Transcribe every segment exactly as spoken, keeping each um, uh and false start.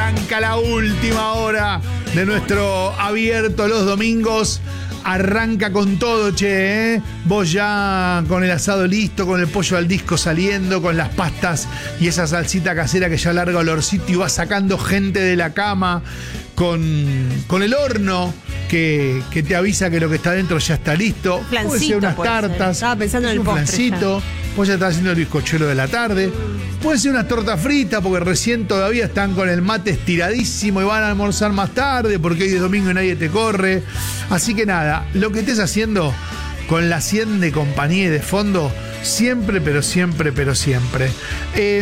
arranca la última hora de nuestro abierto los domingos. Arranca con todo, che, ¿eh? Vos ya con el asado listo, con el pollo al disco saliendo, con las pastas y esa salsita casera que ya larga olorcito y va sacando gente de la cama, con, con el horno que, que te avisa que lo que está dentro ya está listo. Flancito, puede ser unas puede ser. tartas, Estaba pensando en el un postre flancito. Vos ya estás haciendo el bizcochuelo de la tarde. Puede ser unas tortas fritas porque recién todavía están con el mate estiradísimo y van a almorzar más tarde porque hoy es domingo y nadie te corre. Así que nada, lo que estés haciendo con la cien de compañía y de fondo, siempre, pero siempre, pero siempre. Eh,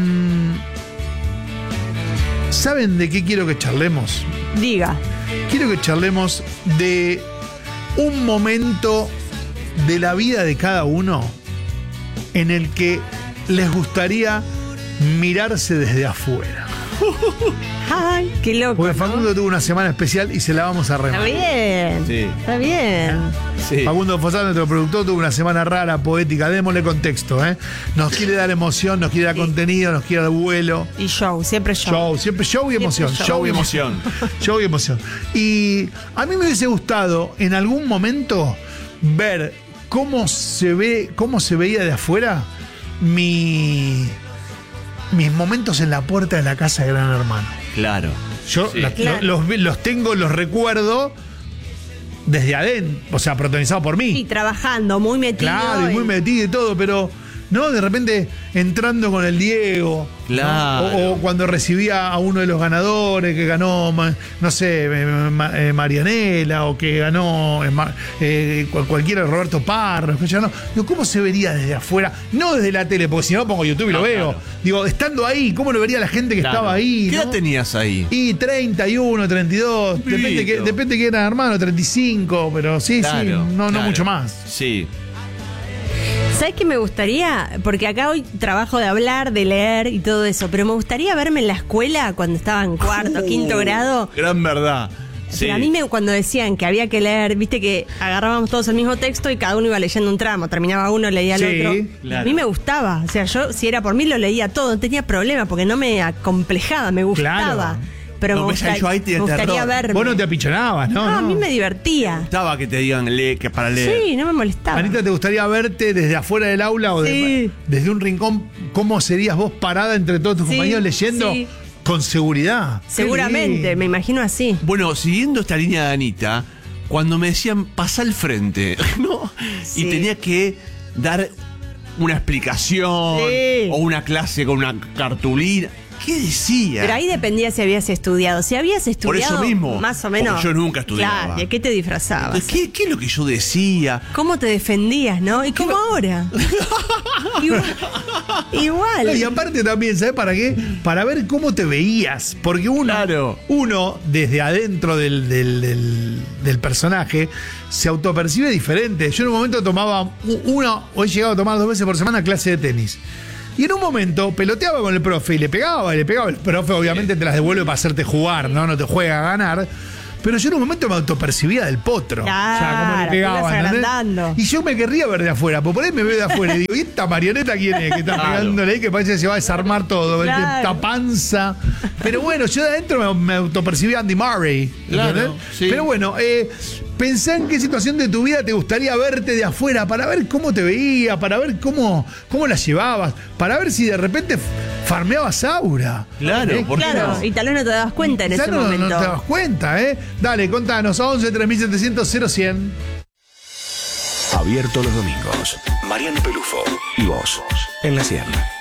¿Saben de qué quiero que charlemos? Diga. Quiero que charlemos de un momento de la vida de cada uno en el que les gustaría mirarse desde afuera. Ay, qué loco. Porque ¿no? Facundo tuvo una semana especial y se la vamos a remar. Está bien. Sí. Está bien. Sí. Facundo Fossati, nuestro productor, tuvo una semana rara, poética. Démosle contexto, ¿eh? Nos quiere dar emoción, nos quiere dar Sí. contenido, nos quiere dar vuelo. Y show, siempre show. Show, siempre show y emoción. show. Show y emoción. Show y emoción. Y a mí me hubiese gustado en algún momento ver cómo se ve, cómo se veía de afuera mi, mis momentos en la puerta de la casa de Gran Hermano. Claro. Yo Sí. la- Claro. los, los tengo, los recuerdo desde adentro, o sea, protagonizado por mí. Y trabajando, muy metido. Claro, y muy en- metido y todo, pero no, de repente entrando con el Diego. Claro. ¿no? O, o cuando recibía a uno de los ganadores que ganó, ma- no sé, eh, ma- eh, Marianela, o que ganó eh, ma- eh, cual- cualquiera, Roberto Parra, que ya no. Digo, ¿cómo se vería desde afuera? No desde la tele, porque si no pongo YouTube y No, lo veo. claro. Digo, estando ahí, ¿cómo lo vería la gente que Claro. estaba ahí? ¿Qué ¿no? edad tenías ahí? Y treinta y uno, treinta y dos, depende Pibito. que, depende que eran hermanos, treinta y cinco, pero sí, Claro, sí, no, no claro. mucho más. Sí. ¿Sabes qué me gustaría? Porque acá hoy trabajo de hablar, de leer y todo eso, pero me gustaría verme en la escuela cuando estaba en cuarto, quinto grado. Gran verdad. Sí. Pero a mí me, cuando decían que había que leer, viste que agarrábamos todos el mismo texto y cada uno iba leyendo un tramo, terminaba uno, leía el Sí, otro. claro. A mí me gustaba, o sea, yo si era por mí lo leía todo, no tenía problema porque no me acomplejaba, me gustaba. Claro. Pero No, me, ves, ahí gusta- yo ahí te- me gustaría terror. verme. Vos no te apichonabas, ¿no? No, a no. mí me divertía. Estaba que te digan lee, que para leer. Sí, no me molestaba. Anita, ¿te gustaría verte desde afuera del aula o de- Sí. desde un rincón? ¿Cómo serías vos parada entre todos tus Sí, compañeros leyendo sí. con seguridad? Qué Seguramente, lindo. me imagino así. Bueno, siguiendo esta línea de Anita, cuando me decían pasa al frente, ¿no? Sí. Y tenía que dar una explicación Sí. o una clase con una cartulina. ¿Qué decía? Pero ahí dependía si habías estudiado. Si habías estudiado, eso mismo, más o menos. porque yo nunca estudiaba. Claro, ¿y a qué te disfrazabas? Entonces, ¿Qué, ¿Qué es lo que yo decía? ¿Cómo te defendías, no? ¿Y cómo ahora? Igual. No, Igual. y aparte también, ¿sabes para qué? Para ver cómo te veías. Porque uno, Claro. uno desde adentro del, del- del- del personaje, se autopercibe diferente. Yo en un momento tomaba u- una, hoy he llegado a tomar dos veces por semana clase de tenis. Y en un momento peloteaba con el profe y le pegaba, y le pegaba. El profe obviamente te las devuelve para hacerte jugar, ¿no? No te juega a ganar. Pero yo en un momento me autopercibía del potro. o sea, como Claro, le te pegaba, ibas ¿entendés? agrandando. Y yo me querría ver de afuera, porque por ahí me veo de afuera y digo, ¿y esta marioneta quién es? Que está Claro. pegándole ahí, que parece que se va a desarmar todo, Claro. esta panza. Pero bueno, yo de adentro me, me autopercibía Andy Murray. Claro, ¿entendés? sí. Pero bueno, eh, pensá en qué situación de tu vida te gustaría verte de afuera, para ver cómo te veías, para ver cómo, cómo la llevabas, para ver si de repente farmeabas aura. Claro, ¿Eh? ¿por qué Claro, no? y tal vez no te dabas cuenta en Quizá ese no, momento. no te das cuenta, ¿eh? Dale, contanos, once tres mil setecientos cero cien. Abierto los domingos. Mariano Pelufo y vos en la cien.